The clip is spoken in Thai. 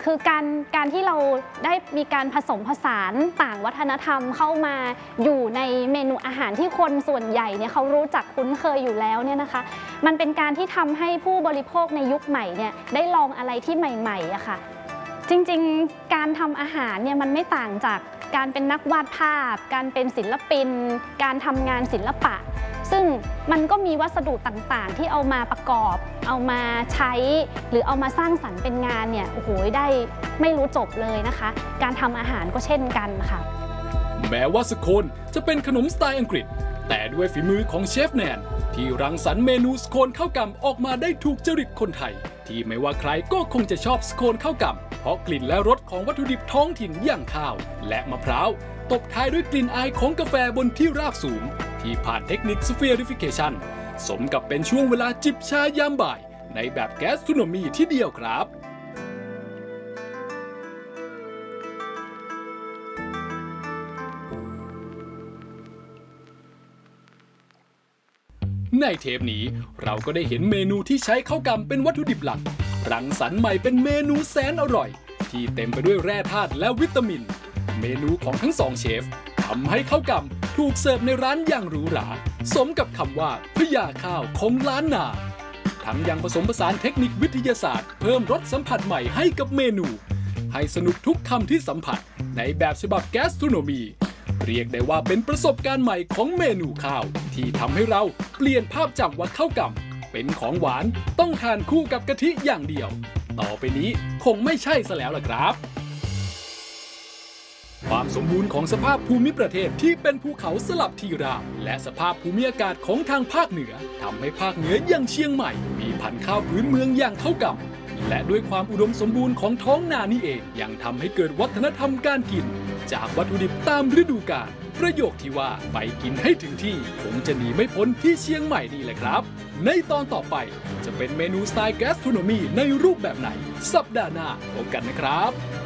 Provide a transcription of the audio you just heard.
คือการที่เราได้มีการผสมผสานต่างวัฒนธรรมเข้ามาอยู่ในเมนูอาหารที่คนส่วนใหญ่เนี่ยเขารู้จักคุ้นเคยอยู่แล้วเนี่ยนะคะมันเป็นการที่ทำให้ผู้บริโภคในยุคใหม่เนี่ยได้ลองอะไรที่ใหม่ๆอะค่ะจริงๆการทำอาหารเนี่ยมันไม่ต่างจากการเป็นนักวาดภาพการเป็นศิลปินการทำงานศิลปะซึ่งมันก็มีวัสดุต่างๆที่เอามาประกอบเอามาใช้หรือเอามาสร้างสรรค์เป็นงานเนี่ยโอ้โหได้ไม่รู้จบเลยนะคะการทำอาหารก็เช่นกันค่ะแม้ว่าสโคนจะเป็นขนมสไตล์อังกฤษแต่ด้วยฝีมือของเชฟแนนที่รังสรรค์เมนูสโคนข้าวกำออกมาได้ถูกจริตคนไทยที่ไม่ว่าใครก็คงจะชอบสโคนข้าวกำเพราะกลิ่นและรสของวัตถุดิบท้องถิ่นอย่างข้าวและมะพร้าวตบท้ายด้วยกลิ่นอายของกาแฟบนที่ราบสูงที่ผ่านเทคนิคสเฟียริฟิเคชันสมกับเป็นช่วงเวลาจิบชายามบ่ายในแบบแกสโทรโนมีที่เดียวครับในเทปนี้เราก็ได้เห็นเมนูที่ใช้ข้าวกำเป็นวัตถุดิบหลักรังสรรค์ใหม่เป็นเมนูแสนอร่อยที่เต็มไปด้วยแร่ธาตุและวิตามินเมนูของทั้งสองเชฟทำให้ข้าวกำถูกเสิร์ฟในร้านอย่างหรูหราสมกับคำว่าพญาข้าวของล้านนาทั้งยังผสมผสานเทคนิควิทยาศาสตร์เพิ่มรสสัมผัสใหม่ให้กับเมนูให้สนุกทุกคำที่สัมผัสในแบบฉบับแกสโทรโนมีเรียกได้ว่าเป็นประสบการณ์ใหม่ของเมนูข้าวที่ทำให้เราเปลี่ยนภาพจำว่าข้าวกำเป็นของหวานต้องทานคู่กับกะทิอย่างเดียวต่อไปนี้คงไม่ใช่ซะแล้วล่ะครับความสมบูรณ์ของสภาพภูมิประเทศที่เป็นภูเขาสลับที่ราบและสภาพภูมิอากาศของทางภาคเหนือทำให้ภาคเหนืออย่างเชียงใหม่มีพันธุ์ข้าวพื้นเมืองอย่างข้าวกำและด้วยความอุดมสมบูรณ์ของท้องนานี่เองยังทำให้เกิดวัฒนธรรมการกินจากวัตถุดิบตามฤดูกาลประโยคที่ว่าไปกินให้ถึงที่คงจะหนีไม่พ้นที่เชียงใหม่นี่แหละครับในตอนต่อไปจะเป็นเมนูสไตล์แกสโทรโนมีในรูปแบบไหนสัปดาห์หน้าพบกันนะครับ